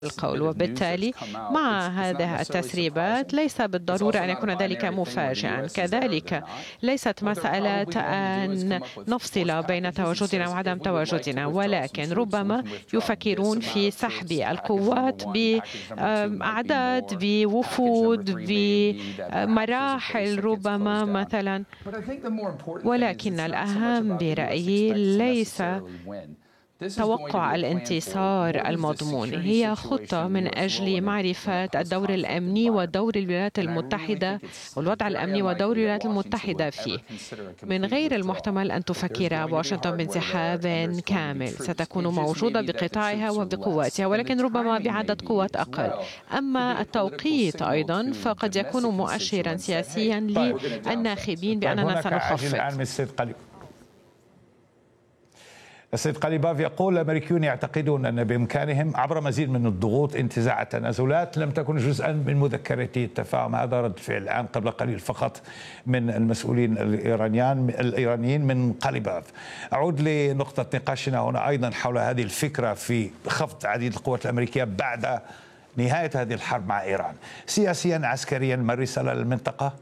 القول، وبالتالي مع هذه التسريبات ليس بالضرورة أن يكون ذلك مفاجئا. كذلك ليست مسألة أن نفصل بين تواجدنا وعدم تواجدنا، ولكن ربما يفكرون في سحب القوات بأعداد، بوفود، بمراحل ربما مثلا. ولكن الأهم برأيي ليس توقع الانتصار المضمون، هي خطة من أجل معرفة الدور الأمني ودور الولايات المتحدة، والوضع الأمني ودور الولايات المتحدة فيه. من غير المحتمل أن تفكر واشنطن بانسحاب كامل، ستكون موجودة بقطاعها وبقواتها، ولكن ربما بعدد قوات أقل. أما التوقيت أيضا فقد يكون مؤشرا سياسيا للناخبين بأننا سنخفض. السيد قليباف يقول الأمريكيون يعتقدون أن بإمكانهم عبر مزيد من الضغوط انتزاع التنازلات لم تكن جزءا من مذكرة التفاهم. هذا رد فعل الآن قبل قليل فقط من المسؤولين الإيرانيين من قليباف. أعود لنقطة نقاشنا هنا أيضا حول هذه الفكرة في خفض عديد القوات الأمريكية بعد نهاية هذه الحرب مع إيران. سياسيا عسكريا ما الرسالة للمنطقة؟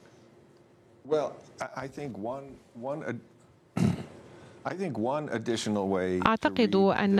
أعتقد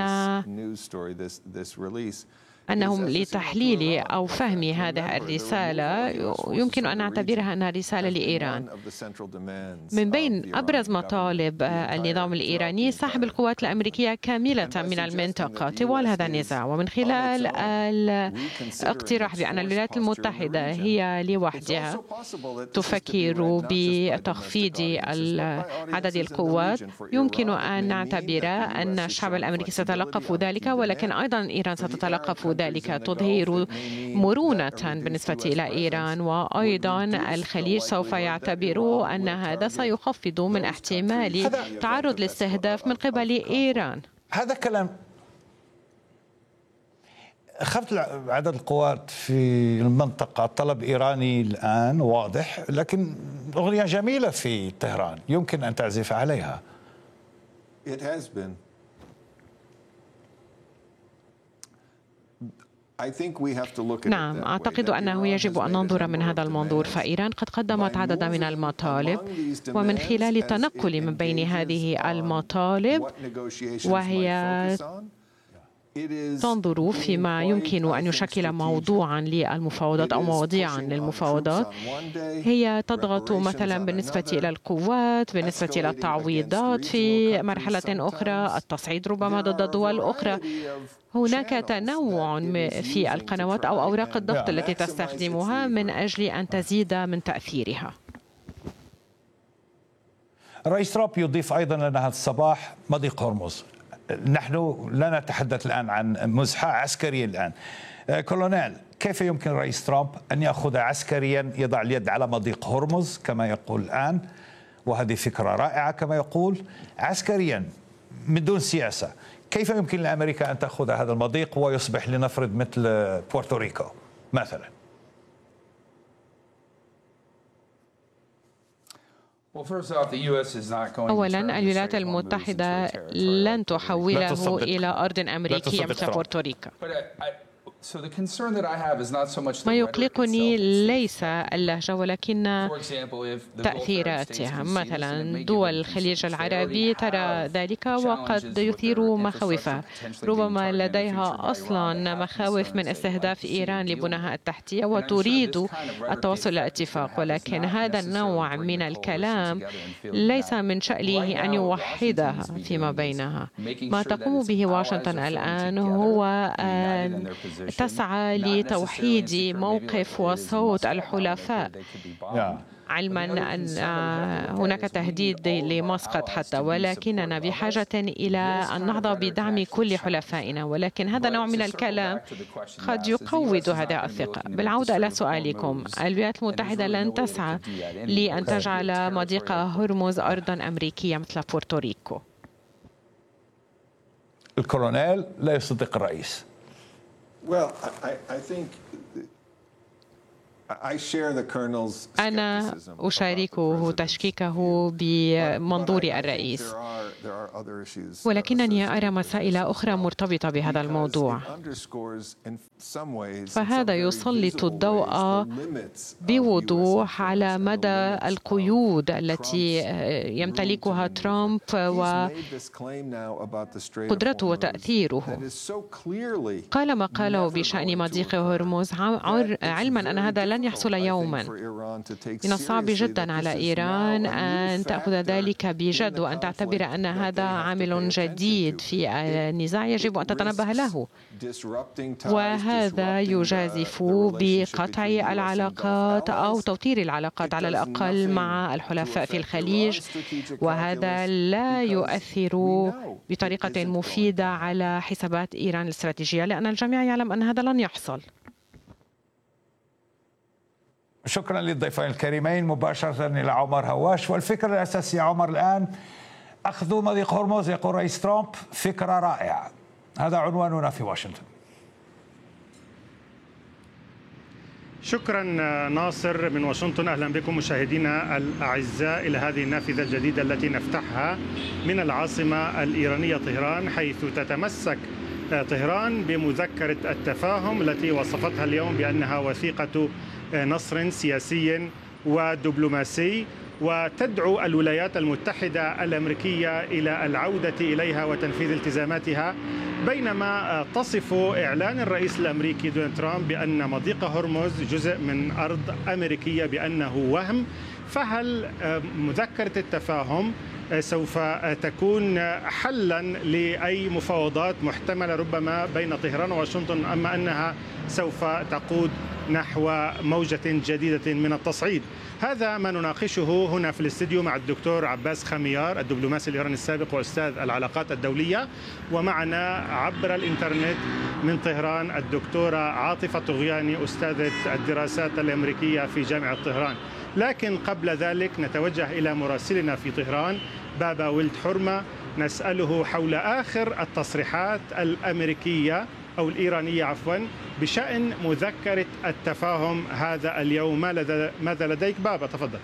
أنهم لتحليل أو فهم هذه الرسالة يمكن أن نعتبرها أنها رسالة لإيران. من بين أبرز مطالب النظام الإيراني سحب القوات الأمريكية كاملة من المنطقة طوال هذا النزاع، ومن خلال الاقتراح بأن الولايات المتحدة هي لوحدها تفكر بتخفيض عدد القوات. يمكن أن نعتبر أن الشعب الأمريكي سيتلقف ذلك، ولكن أيضا إيران ستتلقف ذلك، تظهر مرونة بالنسبة إلى إيران، وأيضا الخليج سوف يعتبر أن هذا سيخفض من احتمال تعرض لاستهداف من قبل إيران. هذا كلام. خفض عدد القوات في المنطقة طلب إيراني الآن واضح، لكن أغنية جميلة في طهران يمكن أن تعزف عليها. نعم، أعتقد أنه يجب أن ننظر من هذا المنظور، فإيران قد قدمت عددا من المطالب، ومن خلال التنقل من بين هذه المطالب وهي تنظر فيما يمكن أن يشكل موضوعا للمفاوضات أو مواضيعا للمفاوضات. هي تضغط مثلا بالنسبة إلى القوات، بالنسبة إلى التعويضات في مرحلة أخرى، التصعيد ربما ضد الدول الأخرى. هناك تنوع في القنوات أو أوراق الضغط التي تستخدمها من أجل أن تزيد من تأثيرها. الرئيس ترامب يضيف أيضا لنا هذا الصباح مضيق هرمز. نحن لا نتحدث الآن عن مزحة عسكرية الآن. كولونيل، كيف يمكن الرئيس ترامب أن يأخذ عسكريا، يضع اليد على مضيق هرمز كما يقول الآن، وهذه فكرة رائعة كما يقول، عسكريا من دون سياسة؟ كيف يمكن لأمريكا أن تأخذ هذا المضيق ويصبح لنفرض مثل بورتوريكو مثلا؟ أولا، الولايات المتحدة لن تحوله إلى أرض أمريكية مثل بورتوريكو. ما يقلقني ليس اللهجة ولكن تأثيراتها. مثلا دول الخليج العربي ترى ذلك وقد يثير مخاوفها، ربما لديها أصلا مخاوف من استهداف إيران لبناها التحتية وتريد التوصل إلى اتفاق، ولكن هذا النوع من الكلام ليس من شأنه أن يوحدها فيما بينها. ما تقوم به واشنطن الآن هو أن تسعى لتوحيد موقف وصوت الحلفاء، علما أن هناك تهديد لمسقط حتى، ولكننا بحاجة إلى أن نحظى بدعم كل حلفائنا، ولكن هذا نوع من الكلام قد يقوض هذه الثقة. بالعودة إلى سؤالكم، الولايات المتحدة لن تسعى لأن تجعل مضيق هرمز أرضا أمريكية مثل بورتوريكو. الكولونيل لا يصدق الرئيس. أنا أشاركه تشكيكه بمنظور الرئيس. ولكنني أرى مسائل أخرى مرتبطة بهذا الموضوع، فهذا يسلط الضوء بوضوح على مدى القيود التي يمتلكها ترامب وقدرته وتأثيره. قال ما قاله بشأن مضيق هرمز علما أن هذا لن يحصل يوما. من الصعب جدا على إيران أن تأخذ ذلك بجد وأن تعتبر أن هذا عامل جديد في النزاع يجب أن تتنبه له، وهذا يجازف بقطع العلاقات أو توتير العلاقات على الأقل مع الحلفاء في الخليج، وهذا لا يؤثر بطريقة مفيدة على حسابات إيران الاستراتيجية، لأن الجميع يعلم أن هذا لن يحصل. شكرا للضيفين الكريمين. مباشرة إلى عمر هواش. والفكرة الأساسية عمر الآن أخذ مضيق هرمز، يقول رئيس ترامب فكرة رائعة، هذا عنواننا في واشنطن. شكرا ناصر من واشنطن. أهلا بكم مشاهدينا الأعزاء إلى هذه النافذة الجديدة التي نفتحها من العاصمة الإيرانية طهران، حيث تتمسك طهران بمذكرة التفاهم التي وصفتها اليوم بأنها وثيقة نصر سياسي ودبلوماسي، وتدعو الولايات المتحدة الأمريكية إلى العودة إليها وتنفيذ التزاماتها، بينما تصف إعلان الرئيس الأمريكي دونالد ترامب بأن مضيق هرمز جزء من أرض أمريكية بأنه وهم. فهل مذكرة التفاهم سوف تكون حلا لأي مفاوضات محتملة ربما بين طهران وواشنطن، أما أنها سوف تقود نحو موجة جديدة من التصعيد؟ هذا ما نناقشه هنا في الاستديو مع الدكتور عباس خميار، الدبلوماسي الإيراني السابق وأستاذ العلاقات الدولية، ومعنا عبر الإنترنت من طهران الدكتورة عاطفة طغياني، أستاذة الدراسات الأمريكية في جامعة طهران. لكن قبل ذلك نتوجه إلى مراسلنا في طهران بابا ولد حرمة، نسأله حول آخر التصريحات الأمريكية أو الإيرانية عفوا بشأن مذكرة التفاهم هذا اليوم. ماذا لديك بابا؟ تفضل.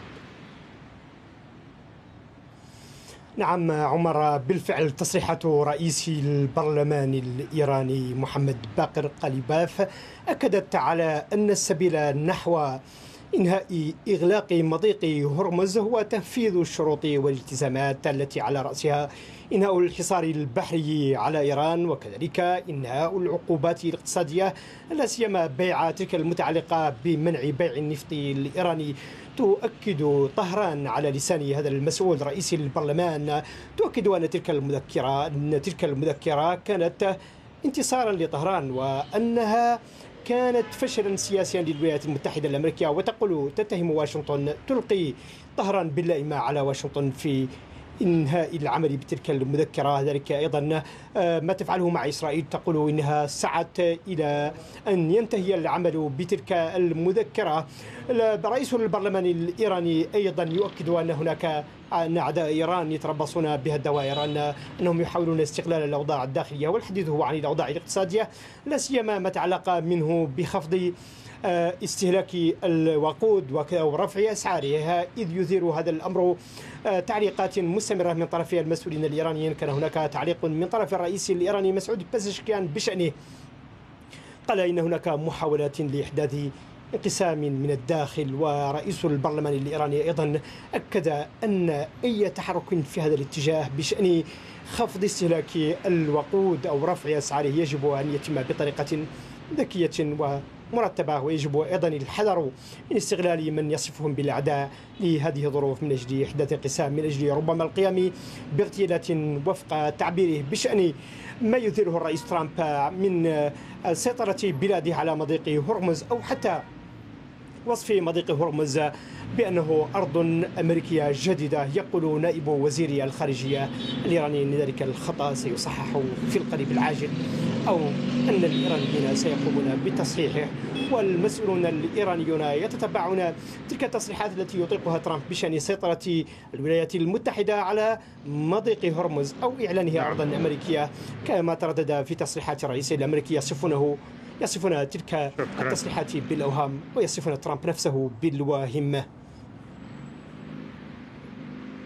نعم عمر، بالفعل تصريحات رئيس البرلمان الإيراني محمد باقر قليباف أكدت على أن السبيل نحو إنهاء إغلاق مضيق هرمز هو تنفيذ الشروط والالتزامات التي على رأسها إنهاء الحصار البحري على إيران، وكذلك إنهاء العقوبات الاقتصادية لا سيما بيع تلك المتعلقة بمنع بيع النفط الإيراني. تؤكد طهران على لسان هذا المسؤول رئيس البرلمان تؤكد أن تلك المذكرة كانت انتصارا لطهران، وأنها كانت فشلا سياسيا للولايات المتحدة الأمريكية، وتقول تتهم واشنطن، تلقي طهران باللائمة على واشنطن في إنهاء العمل بتلك المذكرة. ذلك أيضا ما تفعله مع إسرائيل، تقول إنها سعت إلى أن ينتهي العمل بتلك المذكرة. رئيس البرلمان الإيراني أيضا يؤكد أن هناك أن أعداء إيران يتربصون بها الدوائر، أنهم يحاولون استغلال الأوضاع الداخلية، والحديث هو عن الأوضاع الاقتصادية لا سيما ما تعلق منه بخفض استهلاك الوقود ورفع أسعارها، إذ يثير هذا الأمر تعليقات مستمرة من طرف المسؤولين الإيرانيين. كان هناك تعليق من طرف الرئيس الإيراني مسعود بزشكيان بشأنه، قال إن هناك محاولات لإحداث انقسام من الداخل، ورئيس البرلمان الإيراني أيضا أكد أن أي تحرك في هذا الاتجاه بشأن خفض استهلاك الوقود أو رفع أسعاره يجب أن يتم بطريقة ذكية ومرتبة، ويجب أيضا الحذر من استغلال من يصفهم بالأعداء لهذه الظروف من أجل إحداث انقسام، من أجل ربما القيام باغتيالات وفق تعبيره بشأن ما يثيره الرئيس ترامب من سيطرة بلاده على مضيق هرمز، أو حتى وصف مضيق هرمز بأنه أرض أمريكية جديدة. يقول نائب وزير الخارجية الإيراني أن ذلك الخطأ سيصحح في القريب العاجل، أو أن الإيرانيين سيقومون بتصحيحه، والمسؤولون الإيرانيون يتتبعون تلك التصريحات التي يطلقها ترامب بشأن سيطرة الولايات المتحدة على مضيق هرمز أو إعلانها أرضا أمريكية، كما تردد في تصريحات الرئيس الأمريكي يصفون تلك التصريحات بالأوهام، ويصفون ترامب نفسه بالواهم.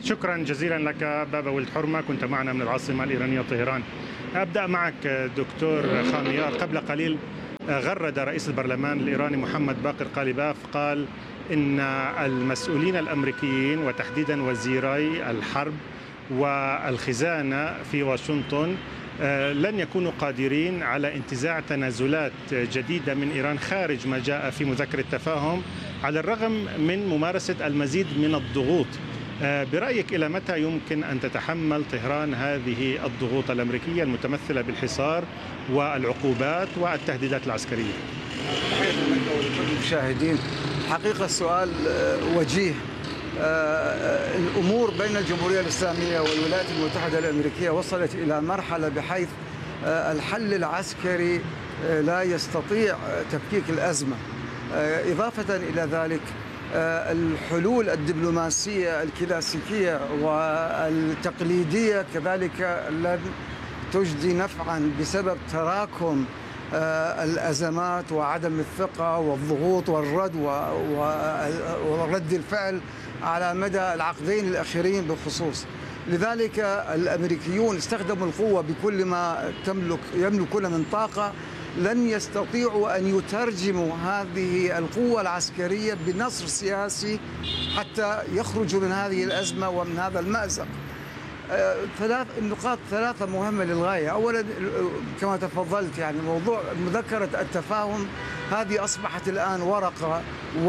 شكرا جزيلا لك بابا ولد حرمة، كنت معنا من العاصمة الإيرانية طهران. أبدأ معك دكتور خاميار. قبل قليل غرد رئيس البرلمان الإيراني محمد باقر قاليباف، قال إن المسؤولين الأمريكيين وتحديدا وزيري الحرب والخزانة في واشنطن لن يكونوا قادرين على انتزاع تنازلات جديدة من إيران خارج ما جاء في مذكرة التفاهم، على الرغم من ممارسة المزيد من الضغوط. برأيك إلى متى يمكن أن تتحمل طهران هذه الضغوط الأمريكية المتمثلة بالحصار والعقوبات والتهديدات العسكرية؟ تحية لك ولكل المشاهدين. حقيقة السؤال وجيه. الأمور بين الجمهورية الإسلامية والولايات المتحدة الأمريكية وصلت إلى مرحلة بحيث الحل العسكري لا يستطيع تفكيك الأزمة. إضافة إلى ذلك الحلول الدبلوماسية الكلاسيكية والتقليدية كذلك لن تجدي نفعا بسبب تراكم الأزمات وعدم الثقة والضغوط والرد ورد الفعل على مدى العقدين الأخيرين بالخصوص. لذلك الأمريكيون استخدموا القوة بكل ما يملكون من طاقة. لن يستطيعوا أن يترجموا هذه القوة العسكرية بنصر سياسي حتى يخرجوا من هذه الأزمة ومن هذا المأزق. النقاط ثلاثة مهمة للغاية. أولا كما تفضلت، يعني موضوع مذكرة التفاهم هذه أصبحت الآن ورقة،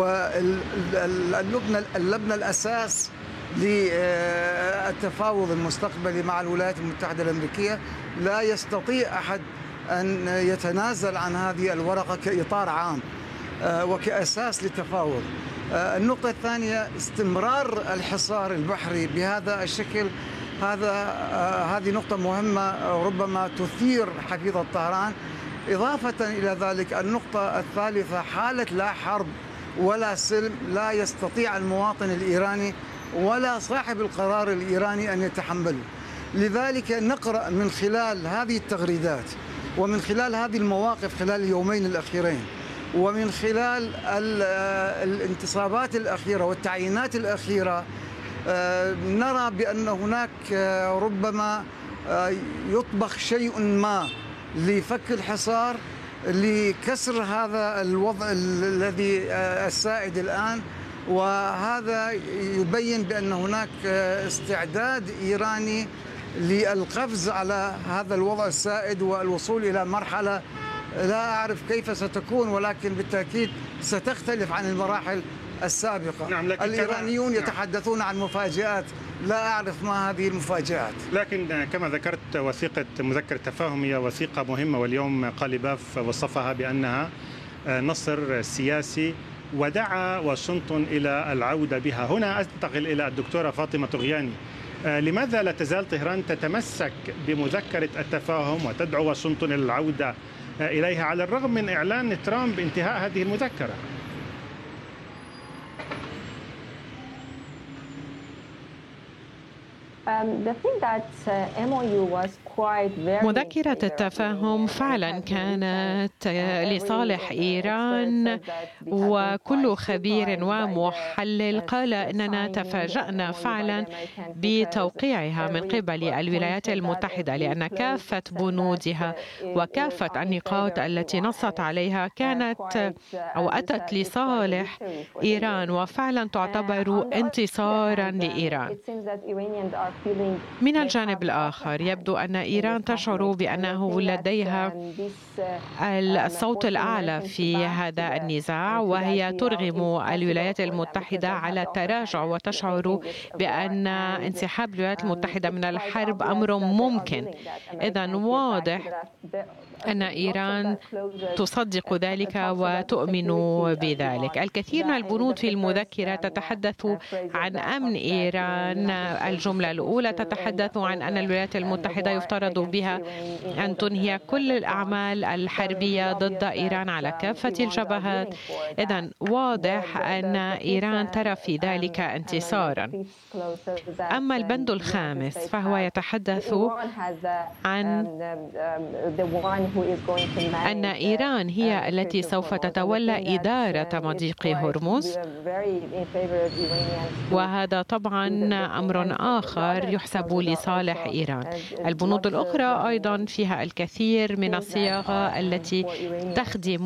واللبنة الأساس للتفاوض المستقبلي مع الولايات المتحدة الأمريكية. لا يستطيع أحد أن يتنازل عن هذه الورقة كإطار عام وكأساس للتفاوض. النقطة الثانية استمرار الحصار البحري بهذا الشكل. هذه نقطة مهمة ربما تثير حفيظة طهران. إضافة إلى ذلك النقطة الثالثة، حالة لا حرب ولا سلم لا يستطيع المواطن الإيراني ولا صاحب القرار الإيراني أن يتحمله. لذلك نقرأ من خلال هذه التغريدات ومن خلال هذه المواقف خلال اليومين الأخيرين ومن خلال الانتصابات الأخيرة والتعيينات الأخيرة، نرى بأن هناك ربما يطبخ شيء ما لفك الحصار، لكسر هذا الوضع الذي السائد الآن. وهذا يبين بأن هناك استعداد إيراني للقفز على هذا الوضع السائد والوصول إلى مرحلة لا أعرف كيف ستكون، ولكن بالتأكيد ستختلف عن المراحل السابقة. نعم، الإيرانيون يتحدثون عن مفاجآت، لا أعرف ما هذه المفاجآت. لكن كما ذكرت وثيقة مذكرة تفاهم هي وثيقة مهمة، واليوم قاليباف وصفها بأنها نصر سياسي ودعا واشنطن إلى العودة بها. هنا أنتقل إلى الدكتورة فاطمة طغياني. لماذا لا تزال طهران تتمسك بمذكرة التفاهم وتدعو واشنطن إلى العودة إليها على الرغم من إعلان ترامب بانتهاء هذه المذكرة؟ مذكرة التفاهم فعلا كانت لصالح إيران، وكل خبير ومحلل قال إننا تفاجأنا فعلا بتوقيعها من قبل الولايات المتحدة، لأن كافة بنودها وكافة النقاط التي نصت عليها كانت أو أتت لصالح إيران، وفعلا تعتبر انتصارا لإيران. من الجانب الآخر يبدو أن إيران تشعر بأنه لديها الصوت الأعلى في هذا النزاع، وهي ترغم الولايات المتحدة على التراجع وتشعر بأن انسحاب الولايات المتحدة من الحرب أمر ممكن. إذن واضح أن إيران تصدق ذلك وتؤمن بذلك. الكثير من البنود في المذكرة تتحدث عن أمن إيران. الجملة الأولى تتحدث عن أن الولايات المتحدة يفترض بها أن تنهي كل الأعمال الحربية ضد إيران على كافة الجبهات. إذن واضح أن إيران ترى في ذلك انتصارا. أما البند الخامس فهو يتحدث عن أن إيران هي التي سوف تتولى إدارة مضيق هرمز، وهذا طبعا أمر آخر يحسب لصالح إيران. البنود الأخرى أيضا فيها الكثير من الصياغة التي تخدم